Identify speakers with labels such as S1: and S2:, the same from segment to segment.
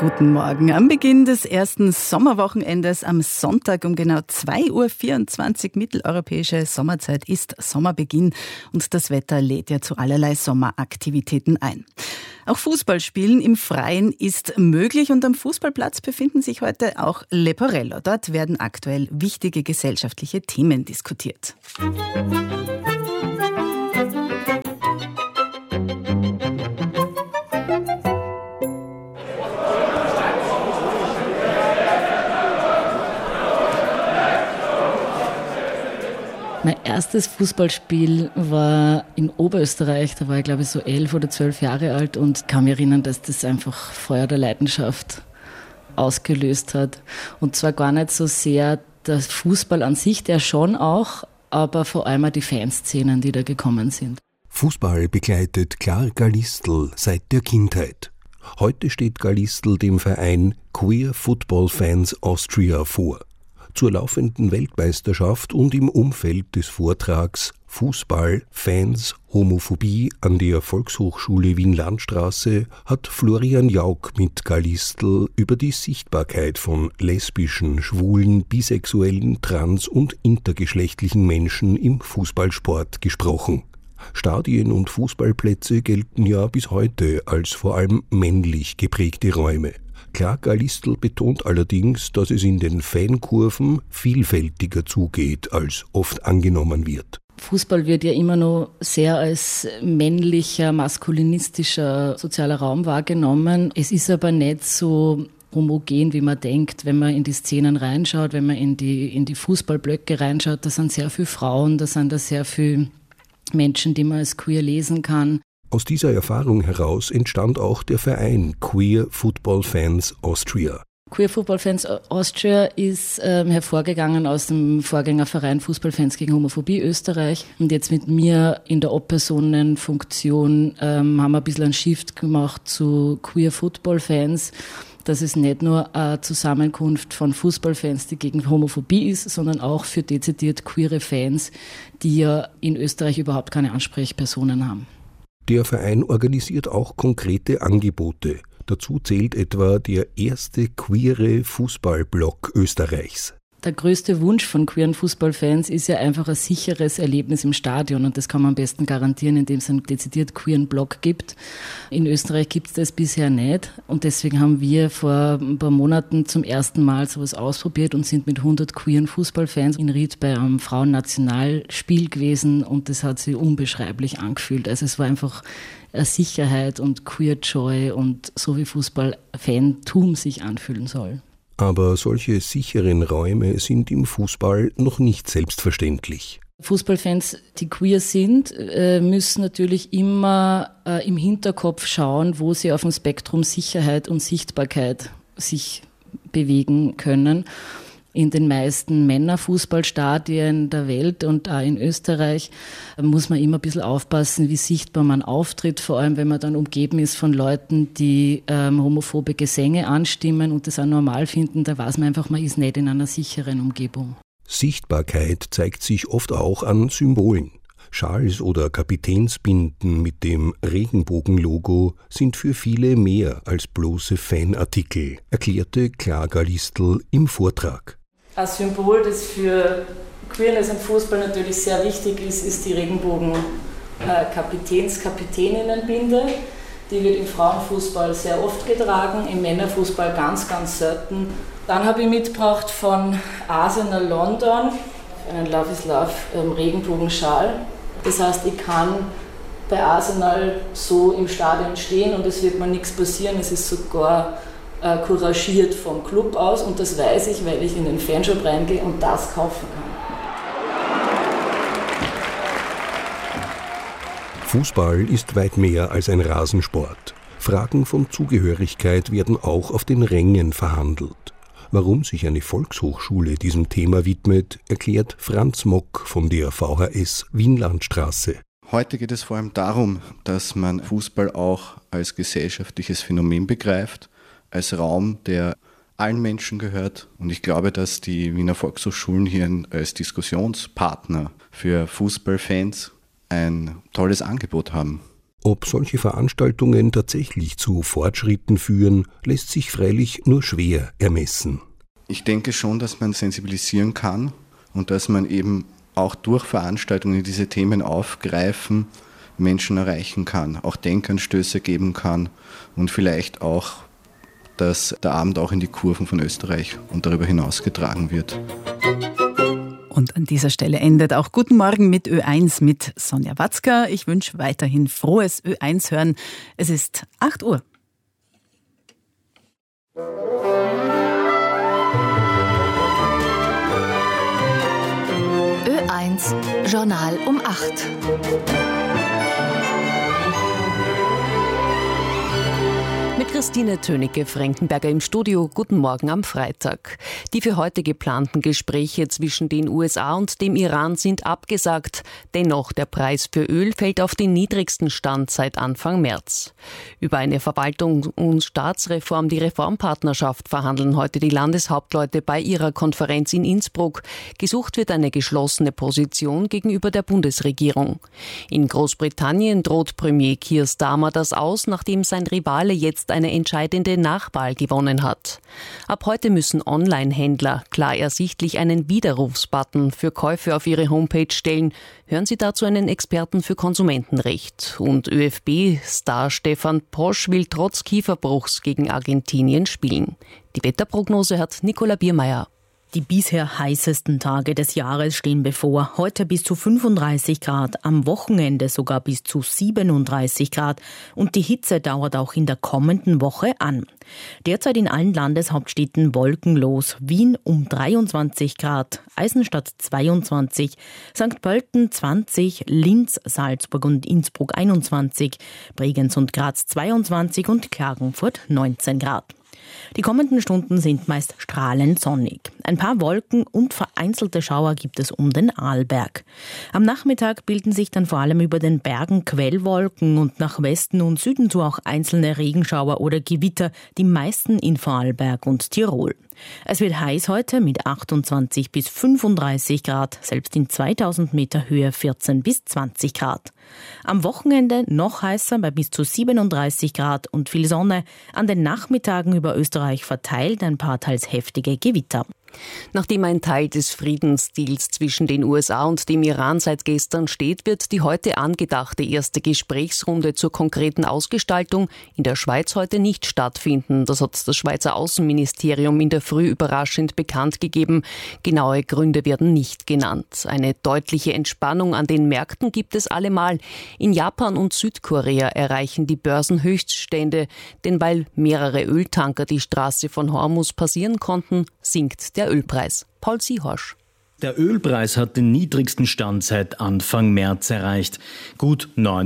S1: Guten Morgen. Am Beginn des ersten Sommerwochenendes am Sonntag um genau 2.24 Uhr mitteleuropäische Sommerzeit ist Sommerbeginn und das Wetter lädt ja zu allerlei Sommeraktivitäten ein. Auch Fußballspielen im Freien ist möglich und am Fußballplatz befinden sich heute auch Leporello. Dort werden aktuell wichtige gesellschaftliche Themen diskutiert.
S2: Mein erstes Fußballspiel war in Oberösterreich, da war ich glaube ich so 11 oder 12 Jahre alt und kann mich erinnern, dass das einfach Feuer der Leidenschaft ausgelöst hat. Und zwar gar nicht so sehr der Fußball an sich, der schon auch, aber vor allem auch die Fanszenen, die da gekommen sind.
S3: Fußball begleitet Clara Galistl seit der Kindheit. Heute steht Galistl dem Verein Queer Football Fans Austria vor. Zur laufenden Weltmeisterschaft und im Umfeld des Vortrags Fußball, Fans, Homophobie an der Volkshochschule Wien-Landstraße hat Florian Jauch mit Galistl über die Sichtbarkeit von lesbischen, schwulen, bisexuellen, trans- und intergeschlechtlichen Menschen im Fußballsport gesprochen. Stadien und Fußballplätze gelten ja bis heute als vor allem männlich geprägte Räume. Clara Galistl betont allerdings, dass es in den Fankurven vielfältiger zugeht, als oft angenommen wird.
S2: Fußball wird ja immer noch sehr als männlicher, maskulinistischer sozialer Raum wahrgenommen. Es ist aber nicht so homogen, wie man denkt, wenn man in die Szenen reinschaut, wenn man in die Fußballblöcke reinschaut. Da sind sehr viele Frauen, da sind da sehr viele Menschen, die man als queer lesen kann.
S3: Aus dieser Erfahrung heraus entstand auch der Verein Queer Football Fans Austria.
S2: Queer Football Fans Austria ist hervorgegangen aus dem Vorgängerverein Fußballfans gegen Homophobie Österreich. Und jetzt mit mir in der Ob-Personen-Funktion haben wir ein bisschen einen Shift gemacht zu Queer Football Fans. Dass es nicht nur eine Zusammenkunft von Fußballfans, die gegen Homophobie ist, sondern auch für dezidiert queere Fans, die ja in Österreich überhaupt keine Ansprechpersonen haben.
S3: Der Verein organisiert auch konkrete Angebote. Dazu zählt etwa der erste queere Fußballblock Österreichs.
S2: Der größte Wunsch von queeren Fußballfans ist ja einfach ein sicheres Erlebnis im Stadion und das kann man am besten garantieren, indem es einen dezidiert queeren Block gibt. In Österreich gibt es das bisher nicht und deswegen haben wir vor ein paar Monaten zum ersten Mal sowas ausprobiert und sind mit 100 queeren Fußballfans in Ried bei einem Frauennationalspiel gewesen und das hat sich unbeschreiblich angefühlt. Also es war einfach eine Sicherheit und Queer Joy und so wie Fußballfantum sich anfühlen soll.
S3: Aber solche sicheren Räume sind im Fußball noch nicht selbstverständlich.
S2: Fußballfans, die queer sind, müssen natürlich immer im Hinterkopf schauen, wo sie auf dem Spektrum Sicherheit und Sichtbarkeit sich bewegen können. In den meisten Männerfußballstadien der Welt und auch in Österreich muss man immer ein bisschen aufpassen, wie sichtbar man auftritt, vor allem wenn man dann umgeben ist von Leuten, die homophobe Gesänge anstimmen und das auch normal finden, da weiß man einfach, man ist nicht in einer sicheren Umgebung.
S3: Sichtbarkeit zeigt sich oft auch an Symbolen. Schals oder Kapitänsbinden mit dem Regenbogenlogo sind für viele mehr als bloße Fanartikel, erklärte Clara Galistl im Vortrag.
S2: Ein Symbol, das für Queerness im Fußball natürlich sehr wichtig ist, ist die Regenbogen-Kapitäninnenbinde. Die wird im Frauenfußball sehr oft getragen, im Männerfußball ganz, ganz selten. Dann habe ich mitgebracht von Arsenal London einen Love is Love Regenbogenschal. Das heißt, ich kann bei Arsenal so im Stadion stehen und es wird mir nichts passieren. Es ist sogar couragiert vom Club aus und das weiß ich, weil ich in den Fanshop reingehe und das kaufen kann.
S3: Fußball ist weit mehr als ein Rasensport. Fragen von Zugehörigkeit werden auch auf den Rängen verhandelt. Warum sich eine Volkshochschule diesem Thema widmet, erklärt Franz Mock von der VHS Wien-Landstraße.
S4: Heute geht es vor allem darum, dass man Fußball auch als gesellschaftliches Phänomen begreift, als Raum, der allen Menschen gehört. Und ich glaube, dass die Wiener Volkshochschulen hier als Diskussionspartner für Fußballfans ein tolles Angebot haben.
S3: Ob solche Veranstaltungen tatsächlich zu Fortschritten führen, lässt sich freilich nur schwer ermessen.
S4: Ich denke schon, dass man sensibilisieren kann und dass man eben auch durch Veranstaltungen, die diese Themen aufgreifen, Menschen erreichen kann, auch Denkanstöße geben kann und vielleicht auch, dass der Abend auch in die Kurven von Österreich und darüber hinaus getragen wird.
S1: Und an dieser Stelle endet auch Guten Morgen mit Ö1 mit Sonja Watzka. Ich wünsche weiterhin frohes Ö1-Hören. Es ist 8 Uhr.
S5: Ö1 Journal um 8. Mit Christine Tönicke-Frankenberger im Studio. Guten Morgen am Freitag. Die für heute geplanten Gespräche zwischen den USA und dem Iran sind abgesagt. Dennoch, der Preis für Öl fällt auf den niedrigsten Stand seit Anfang März. Über eine Verwaltung- und Staatsreform, die Reformpartnerschaft, verhandeln heute die Landeshauptleute bei ihrer Konferenz in Innsbruck. Gesucht wird eine geschlossene Position gegenüber der Bundesregierung. In Großbritannien droht Premier Keir Starmer das aus, nachdem sein Rivale jetzt eine entscheidende Nachwahl gewonnen hat. Ab heute müssen Online-Händler klar ersichtlich einen Widerrufsbutton für Käufe auf ihre Homepage stellen. Hören Sie dazu einen Experten für Konsumentenrecht. Und ÖFB-Star Stefan Posch will trotz Kieferbruchs gegen Argentinien spielen. Die Wetterprognose hat Nicola Biermeier.
S6: Die bisher heißesten Tage des Jahres stehen bevor. Heute bis zu 35 Grad, am Wochenende sogar bis zu 37 Grad. Und die Hitze dauert auch in der kommenden Woche an. Derzeit in allen Landeshauptstädten wolkenlos. Wien um 23 Grad, Eisenstadt 22, St. Pölten 20, Linz, Salzburg und Innsbruck 21, Bregenz und Graz 22 und Klagenfurt 19 Grad. Die kommenden Stunden sind meist strahlend sonnig. Ein paar Wolken und vereinzelte Schauer gibt es um den Arlberg. Am Nachmittag bilden sich dann vor allem über den Bergen Quellwolken und nach Westen und Süden zu auch einzelne Regenschauer oder Gewitter, die meisten in Vorarlberg und Tirol. Es wird heiß heute mit 28 bis 35 Grad, selbst in 2000 Meter Höhe 14 bis 20 Grad. Am Wochenende noch heißer bei bis zu 37 Grad und viel Sonne. An den Nachmittagen über Österreich verteilt ein paar teils heftige Gewitter.
S5: Nachdem ein Teil des Friedensdeals zwischen den USA und dem Iran seit gestern steht, wird die heute angedachte erste Gesprächsrunde zur konkreten Ausgestaltung in der Schweiz heute nicht stattfinden. Das hat das Schweizer Außenministerium in der Früh überraschend bekannt gegeben. Genaue Gründe werden nicht genannt. Eine deutliche Entspannung an den Märkten gibt es allemal. In Japan und Südkorea erreichen die Börsen Höchststände, denn weil mehrere Öltanker die Straße von Hormuz passieren konnten, sinkt der Ölpreis. Paul Siehorsch.
S7: Der Ölpreis hat den niedrigsten Stand seit Anfang März erreicht. Gut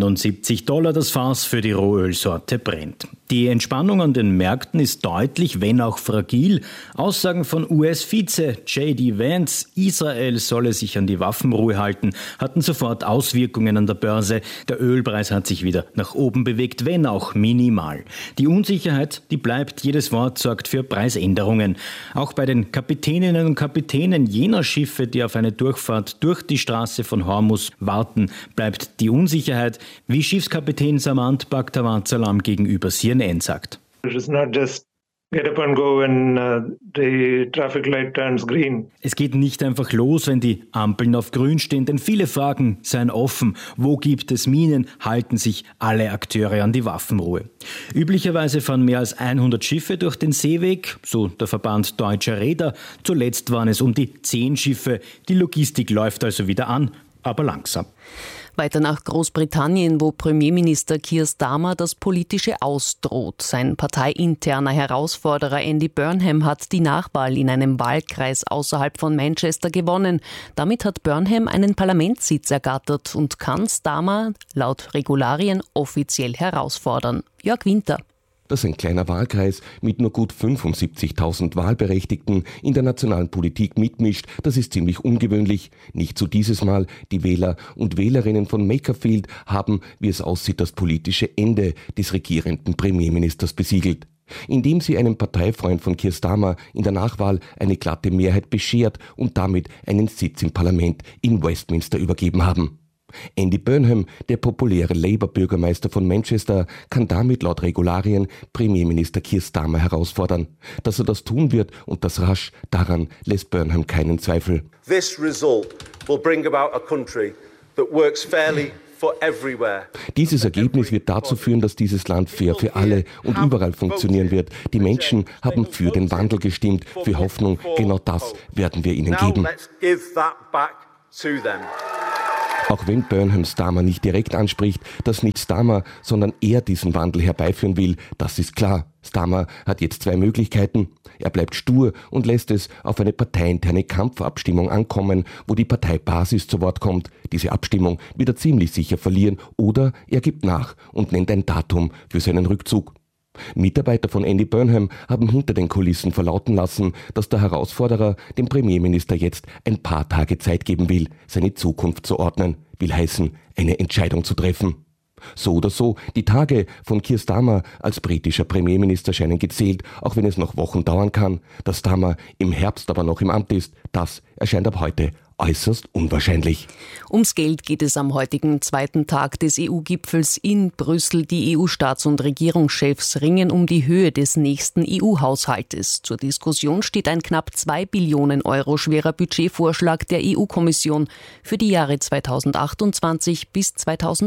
S7: $79 das Fass für die Rohölsorte Brent. Die Entspannung an den Märkten ist deutlich, wenn auch fragil. Aussagen von US-Vize J.D. Vance, Israel solle sich an die Waffenruhe halten, hatten sofort Auswirkungen an der Börse. Der Ölpreis hat sich wieder nach oben bewegt, wenn auch minimal. Die Unsicherheit, die bleibt. Jedes Wort sorgt für Preisänderungen. Auch bei den Kapitäninnen und Kapitänen jener Schiffe, die auf eine Durchfahrt durch die Straße von Hormuz warten, bleibt die Unsicherheit, wie Schiffskapitän Samant Bakhtawadsalam gegenüber CNN sagt.
S8: It is not just get up and go when the traffic light turns green.
S7: Es geht nicht einfach los, wenn die Ampeln auf grün stehen, denn viele Fragen seien offen. Wo gibt es Minen? Halten sich alle Akteure an die Waffenruhe? Üblicherweise fahren mehr als 100 Schiffe durch den Seeweg, so der Verband Deutscher Reeder. Zuletzt waren es um die 10 Schiffe. Die Logistik läuft also wieder an, aber langsam.
S5: Weiter nach Großbritannien, wo Premierminister Keir Starmer das politische Aus droht. Sein parteiinterner Herausforderer Andy Burnham hat die Nachwahl in einem Wahlkreis außerhalb von Manchester gewonnen. Damit hat Burnham einen Parlamentssitz ergattert und kann Starmer laut Regularien offiziell herausfordern. Jörg Winter.
S3: Dass ein kleiner Wahlkreis mit nur gut 75.000 Wahlberechtigten in der nationalen Politik mitmischt, das ist ziemlich ungewöhnlich. Nicht so dieses Mal. Die Wähler und Wählerinnen von Makerfield haben, wie es aussieht, das politische Ende des regierenden Premierministers besiegelt, indem sie einem Parteifreund von Keir Starmer in der Nachwahl eine glatte Mehrheit beschert und damit einen Sitz im Parlament in Westminster übergeben haben. Andy Burnham, der populäre Labour-Bürgermeister von Manchester, kann damit laut Regularien Premierminister Keir Starmer herausfordern. Dass er das tun wird und das rasch, daran lässt Burnham keinen Zweifel.
S9: This result will bring about a country that works fairly for everywhere.
S3: Dieses Ergebnis wird dazu führen, dass dieses Land fair für alle und überall funktionieren wird. Die Menschen haben für den Wandel gestimmt, für Hoffnung. Genau das werden wir ihnen geben. Auch wenn Burnham Starmer nicht direkt anspricht, dass nicht Starmer, sondern er diesen Wandel herbeiführen will, das ist klar. Starmer hat jetzt zwei Möglichkeiten. Er bleibt stur und lässt es auf eine parteiinterne Kampfabstimmung ankommen, wo die Parteibasis zu Wort kommt. Diese Abstimmung wird er ziemlich sicher verlieren, oder er gibt nach und nennt ein Datum für seinen Rückzug. Mitarbeiter von Andy Burnham haben hinter den Kulissen verlauten lassen, dass der Herausforderer dem Premierminister jetzt ein paar Tage Zeit geben will, seine Zukunft zu ordnen, will heißen, eine Entscheidung zu treffen. So oder so, die Tage von Keir Starmer als britischer Premierminister scheinen gezählt, auch wenn es noch Wochen dauern kann. Dass Starmer im Herbst aber noch im Amt ist, das erscheint ab heute äußerst unwahrscheinlich.
S5: Ums Geld geht es am heutigen zweiten Tag des EU-Gipfels in Brüssel. Die EU-Staats- und Regierungschefs ringen um die Höhe des nächsten EU-Haushaltes. Zur Diskussion steht ein knapp 2 Billionen Euro schwerer Budgetvorschlag der EU-Kommission für die Jahre 2028 bis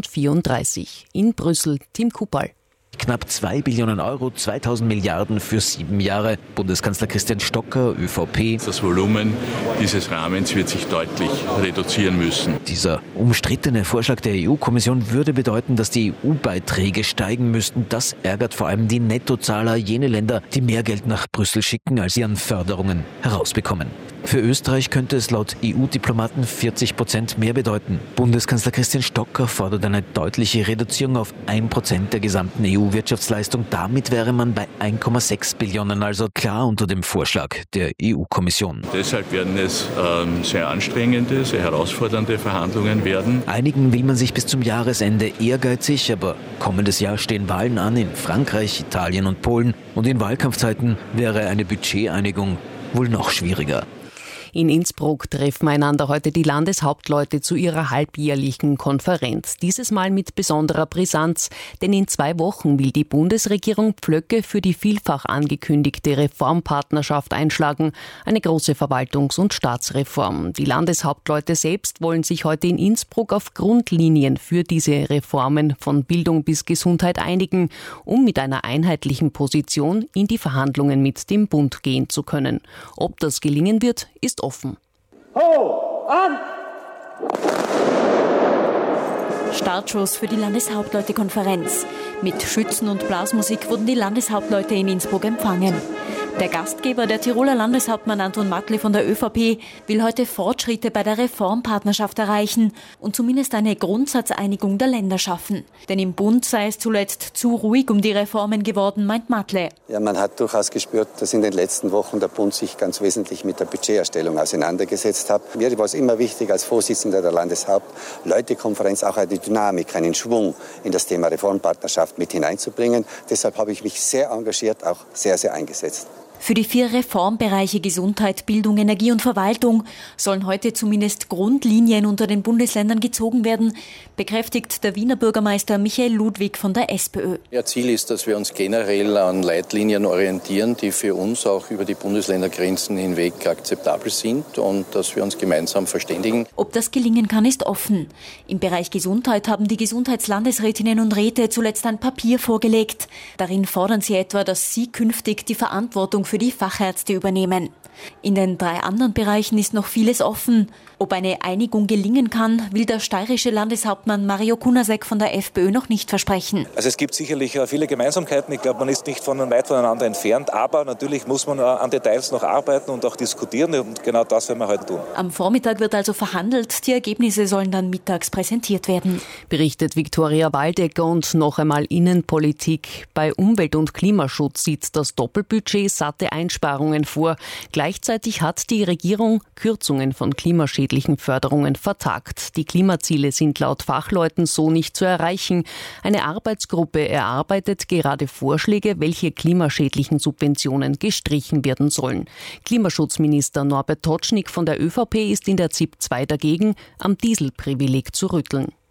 S5: 2034. In Brüssel, Tim Kupal.
S10: Knapp 2 Billionen Euro, 2000 Milliarden für 7 Jahre. Bundeskanzler Christian Stocker, ÖVP.
S11: Das Volumen dieses Rahmens wird sich deutlich reduzieren müssen.
S10: Dieser umstrittene Vorschlag der EU-Kommission würde bedeuten, dass die EU-Beiträge steigen müssten. Das ärgert vor allem die Nettozahler, jene Länder, die mehr Geld nach Brüssel schicken, als sie an Förderungen herausbekommen. Für Österreich könnte es laut EU-Diplomaten 40% mehr bedeuten. Bundeskanzler Christian Stocker fordert eine deutliche Reduzierung auf 1% der gesamten EU-Wirtschaftsleistung. Damit wäre man bei 1,6 Billionen, also klar unter dem Vorschlag der EU-Kommission.
S11: Deshalb werden es sehr anstrengende, sehr herausfordernde Verhandlungen werden.
S10: Einigen will man sich bis zum Jahresende ehrgeizig, aber kommendes Jahr stehen Wahlen an in Frankreich, Italien und Polen. Und in Wahlkampfzeiten wäre eine Budgeteinigung wohl noch schwieriger.
S5: In Innsbruck treffen einander heute die Landeshauptleute zu ihrer halbjährlichen Konferenz. Dieses Mal mit besonderer Brisanz, denn in 2 Wochen will die Bundesregierung Pflöcke für die vielfach angekündigte Reformpartnerschaft einschlagen, eine große Verwaltungs- und Staatsreform. Die Landeshauptleute selbst wollen sich heute in Innsbruck auf Grundlinien für diese Reformen von Bildung bis Gesundheit einigen, um mit einer einheitlichen Position in die Verhandlungen mit dem Bund gehen zu können. Ob das gelingen wird, ist offen.
S12: Ho, an!
S13: Startschuss für die Landeshauptleute-Konferenz. Mit Schützen und Blasmusik wurden die Landeshauptleute in Innsbruck empfangen. Der Gastgeber, der Tiroler Landeshauptmann Anton Mattli von der ÖVP, will heute Fortschritte bei der Reformpartnerschaft erreichen und zumindest eine Grundsatzeinigung der Länder schaffen. Denn im Bund sei es zuletzt zu ruhig um die Reformen geworden, meint Mattli.
S14: Ja, man hat durchaus gespürt, dass in den letzten Wochen der Bund sich ganz wesentlich mit der Budgeterstellung auseinandergesetzt hat. Mir war es immer wichtig, als Vorsitzender der Landeshauptleutekonferenz auch eine Dynamik, einen Schwung in das Thema Reformpartnerschaft mit hineinzubringen. Deshalb habe ich mich sehr engagiert, auch sehr, sehr eingesetzt.
S13: Für die 4 Reformbereiche Gesundheit, Bildung, Energie und Verwaltung sollen heute zumindest Grundlinien unter den Bundesländern gezogen werden, bekräftigt der Wiener Bürgermeister Michael Ludwig von der SPÖ.
S15: Ja, Ziel ist, dass wir uns generell an Leitlinien orientieren, die für uns auch über die Bundesländergrenzen hinweg akzeptabel sind und dass wir uns gemeinsam verständigen.
S13: Ob das gelingen kann, ist offen. Im Bereich Gesundheit haben die Gesundheitslandesrätinnen und Räte zuletzt ein Papier vorgelegt. Darin fordern sie etwa, dass sie künftig die Verantwortung für die Fachärzte übernehmen. In den 3 anderen Bereichen ist noch vieles offen. Ob eine Einigung gelingen kann, will der steirische Landeshauptmann Mario Kunasek von der FPÖ noch nicht versprechen.
S16: Also es gibt sicherlich viele Gemeinsamkeiten. Ich glaube, man ist nicht weit voneinander entfernt. Aber natürlich muss man an Details noch arbeiten und auch diskutieren. Und genau das werden wir heute tun.
S13: Am Vormittag wird also verhandelt. Die Ergebnisse sollen dann mittags präsentiert werden.
S5: Berichtet Viktoria Waldecker. Und noch einmal Innenpolitik. Bei Umwelt- und Klimaschutz sieht das Doppelbudget satte Einsparungen vor. Gleichzeitig hat die Regierung Kürzungen von klimaschädlichen Förderungen vertagt. Die Klimaziele sind laut Fachleuten so nicht zu erreichen. Eine Arbeitsgruppe erarbeitet gerade Vorschläge, welche klimaschädlichen Subventionen gestrichen werden sollen. Klimaschutzminister Norbert Totschnig von der ÖVP ist in der ZIP 2 dagegen, am Dieselprivileg zu rütteln.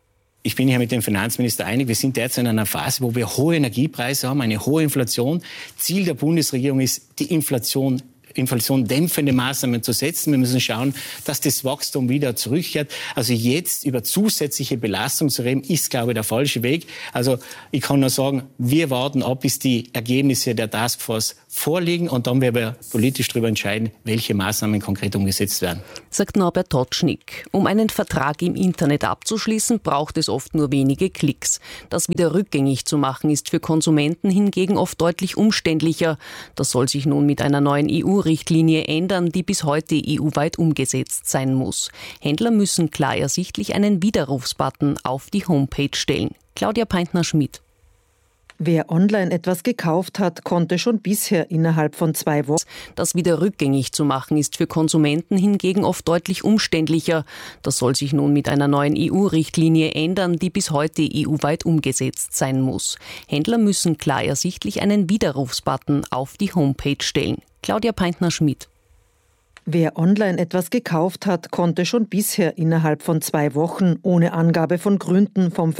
S17: Ich bin hier mit dem Finanzminister einig, wir sind derzeit in einer Phase, wo wir hohe Energiepreise haben, eine hohe Inflation. Ziel der Bundesregierung ist, die Inflation dämpfende Maßnahmen zu setzen. Wir müssen schauen, dass das Wachstum wieder zurückkehrt. Also jetzt über zusätzliche Belastung zu reden, ist, glaube ich, der falsche Weg. Also ich kann nur sagen, wir warten ab, bis die Ergebnisse der Taskforce vorliegen und dann werden wir politisch darüber entscheiden, welche Maßnahmen konkret umgesetzt werden.
S5: Sagt Norbert Totschnig. Um einen Vertrag im Internet abzuschließen, braucht es oft nur wenige Klicks. Das wieder rückgängig zu machen, ist für Konsumenten hingegen oft deutlich umständlicher. Das soll sich nun mit einer neuen EU-Richtlinie ändern, die bis heute EU-weit umgesetzt sein muss. Händler müssen klar ersichtlich einen Widerrufsbutton auf die Homepage stellen. Claudia Peintner-Schmidt.
S18: Wer online etwas gekauft hat, konnte schon bisher innerhalb von 2 Wochen.
S5: Das wieder rückgängig zu machen, ist für Konsumenten hingegen oft deutlich umständlicher. Das soll sich nun mit einer neuen EU-Richtlinie ändern, die bis heute EU-weit umgesetzt sein muss. Händler müssen klar ersichtlich einen Widerrufsbutton auf die Homepage stellen. Claudia Peintner-Schmidt.
S18: Wer online etwas gekauft hat, konnte schon bisher innerhalb von 2 Wochen ohne Angabe von Gründen vom